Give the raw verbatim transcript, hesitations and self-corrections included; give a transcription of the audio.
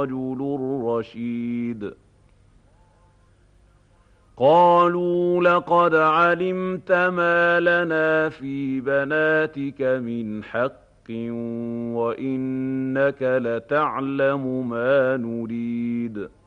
رجل رشيد قالوا لقد علمت ما لنا في بناتك من حق وإنك لتعلم ما نريد